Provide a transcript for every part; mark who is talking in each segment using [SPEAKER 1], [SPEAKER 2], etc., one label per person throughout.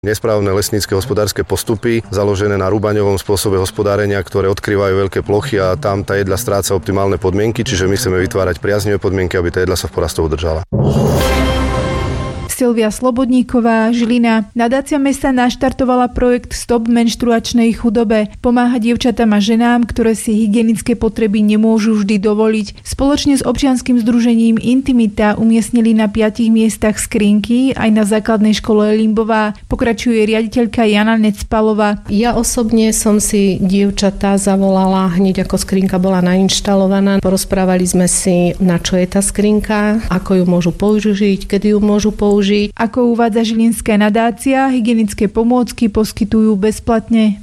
[SPEAKER 1] Nesprávne lesnícke hospodárske postupy, založené na rúbaňovom spôsobe hospodárenia, ktoré odkrývajú veľké plochy a tam tá jedľa stráca optimálne podmienky, čiže my chceme vytvárať priaznivé podmienky, aby tá jedľa sa v porastoch udržala.
[SPEAKER 2] Silvia Slobodníková, Žilina. Nadácia mesta naštartovala projekt Stop menštruačnej chudobe. Pomáha dievčatám a ženám, ktoré si hygienické potreby nemôžu vždy dovoliť. Spoločne s občianskym združením Intimita umiestnili na 5 miestach skrinky aj na základnej škole Limbová. Pokračuje riaditeľka Jana Necpalová.
[SPEAKER 3] Ja osobne som si dievčatá zavolala hneď ako skrinka bola nainštalovaná. Porozprávali sme si, na čo je tá skrinka, ako ju môžu použiť, kedy ju môžu použiť.
[SPEAKER 2] Ako uvádza žilinská nadácia, hygienické pomôcky poskytujú bezplatne.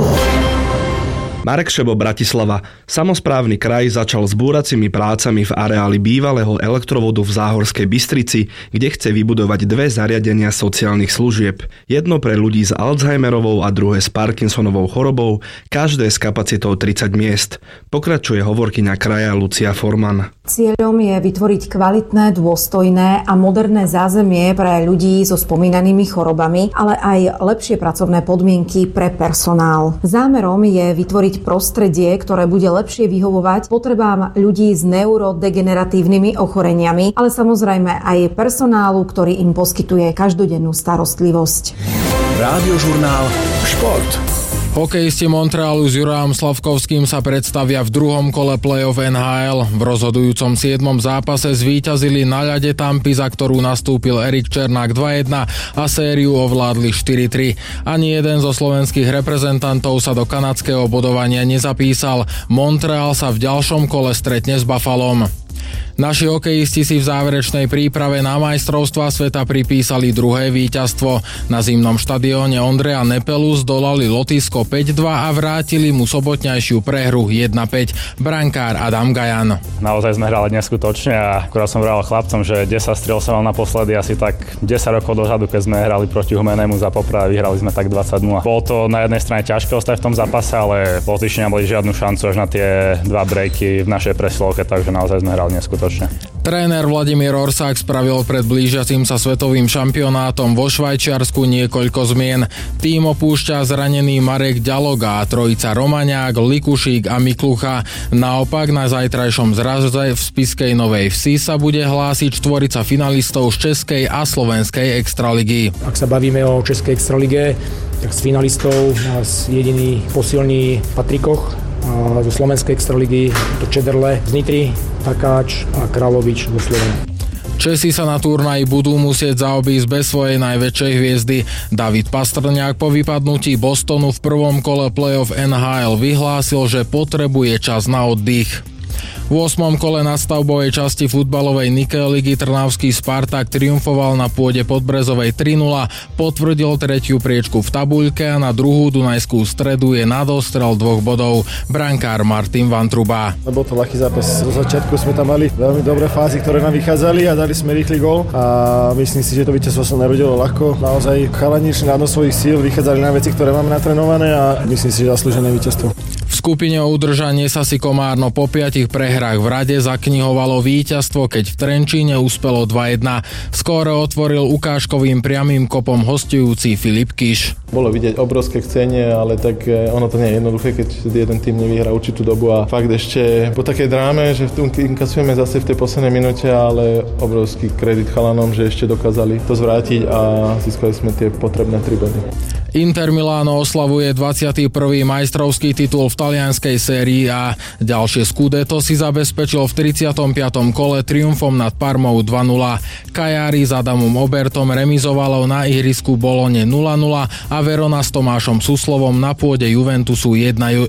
[SPEAKER 4] Marek Šebo, Bratislava. Samosprávny kraj začal s búracími prácami v areáli bývalého elektrovodu v Záhorskej Bystrici, kde chce vybudovať 2 zariadenia sociálnych služieb. Jedno pre ľudí s Alzheimerovou a druhé s Parkinsonovou chorobou, každé s kapacitou 30 miest. Pokračuje hovorkyňa kraja Lucia Forman.
[SPEAKER 5] Cieľom je vytvoriť kvalitné, dôstojné a moderné zázemie pre ľudí so spomínanými chorobami, ale aj lepšie pracovné podmienky pre personál. Zámerom je vytvoriť prostredie, ktoré bude lepšie vyhovovať potrebám ľudí s neurodegeneratívnymi ochoreniami, ale samozrejme aj personálu, ktorý im poskytuje každodennú starostlivosť.
[SPEAKER 6] Rádiožurnál Šport.
[SPEAKER 7] Hokejisti Montrealu s Jurajom Slavkovským sa predstavia v druhom kole play-off NHL. V rozhodujúcom 7. zápase zvíťazili na ľade Tampy, za ktorú nastúpil Erik Černák 2-1 a sériu ovládli 4-3. Ani jeden zo slovenských reprezentantov sa do kanadského bodovania nezapísal. Montreal sa v ďalšom kole stretne s Buffalom. Naši hokejisti si v záverečnej príprave na majstrovstvá sveta pripísali druhé víťazstvo. Na zimnom štadióne Ondreja Nepelu zdolali Lotyšsko 5-2 a vrátili mu sobotňajšiu prehru 1-5 brankár Adam Gajan.
[SPEAKER 8] Naozaj sme hrali neskutočne a akurát som hral chlapcom, že 10 striel som mal naposledy asi tak 10 rokov dozadu, keď sme hrali proti Humennému za Poprad a vyhrali sme tak 20-0. Bolo to na jednej strane ťažké ostať v tom zápase, ale Lotyši nemali žiadnu šancu až na tie 2 breaky v našej presilovke, takže naozaj sme hrali neskutočne.
[SPEAKER 7] Tréner Vladimír Orsák spravil pred blížiacim sa svetovým šampionátom vo Švajčiarsku niekoľko zmien. Tým opúšťa zranený Marek Ďaloga a trojica Romaňák, Likušík a Miklucha. Naopak na zajtrajšom zraze v Spišskej Novej Vsi sa bude hlásiť 4 finalistov z Českej a Slovenskej extraligy.
[SPEAKER 9] Ak sa bavíme o Českej extralige, tak z finalistov nás jediný posilný Patrikoch, a zo Slovenskej extraligy to Čederle z Nitry, Takáč a Královič zo Slovenia.
[SPEAKER 7] Česi sa na turnaji budú musieť zaobísť bez svojej najväčšej hviezdy. David Pastrňák po vypadnutí Bostonu v prvom kole play-off NHL vyhlásil, že potrebuje čas na oddych. V 8. kole nadstavbovej časti futbalovej Nike ligy trnavský Spartak triumfoval na pôde Podbrezovej 3-0, potvrdil 3. priečku v tabuľke a na druhú Dunajskú Stredu je na dostrel 2 bodov brankár Martin Vantruba.
[SPEAKER 10] Bol to ľahký zápas. Zo začiatku sme tam mali veľmi dobré fázy, ktoré nám vychádzali a dali sme rýchly gól a myslím si, že to víťazstvo sa narodilo ľahko. Naozaj chalani išli na dno svojich síl, vychádzali na veci, ktoré máme natrenované a myslím si, že zaslúžené víťazstvo.
[SPEAKER 7] V skupine o udržanie sa si Komárno po 5 prehrách v rade zaknihovalo víťazstvo, keď v Trenčíne uspelo 2-1. Skóre otvoril ukážkovým priamym kopom hostujúci Filip Kiš.
[SPEAKER 11] Bolo vidieť obrovské chcenie, ale tak ono to nie je jednoduché, keď jeden tým nevyhrá určitú dobu a fakt ešte po takej dráme, že tu inkasujeme zase v tej poslednej minúte, ale obrovský kredit chalanom, že ešte dokázali to zvrátiť a získali sme tie potrebné 3 body.
[SPEAKER 7] Inter Miláno oslavuje 21. majstrovský titul v talianskej sérii A. Ďalšie Scudetto si zabezpečil v 35. kole triumfom nad Parmou 2-0. Cagliari s Adamom Obertom remizovalo na ihrisku Bolone 0-0 a Verona s Tomášom Suslovom na pôde Juventusu 1-1.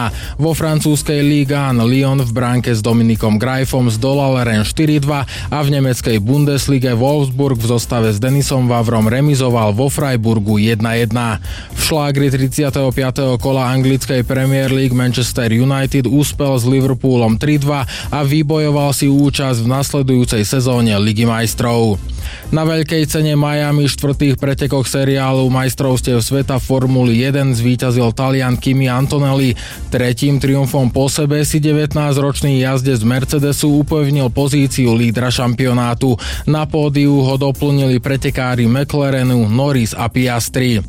[SPEAKER 7] Vo francúzskej Ligue 1 Lyon v bránke s Dominikom Greifom zdolal Rennes 4-2 a v nemeckej Bundeslige Wolfsburg v zostave s Denisom Vavrom remizoval vo Freiburgu 1-1. V šlágri 35. kola anglickej Premier League Manchester United úspel s Liverpoolom 3-2 a vybojoval si účasť v nasledujúcej sezóne Ligy majstrov. Na veľkej cene Miami 4. pretekoch seriálu majstrovstiev sveta Formuly 1 zvíťazil Talian Kimi Antonelli. Tretím triumfom po sebe si 19-ročný jazdec Mercedesu upevnil pozíciu lídra šampionátu. Na pódiu ho doplnili pretekári McLarenu, Norris a Piastri.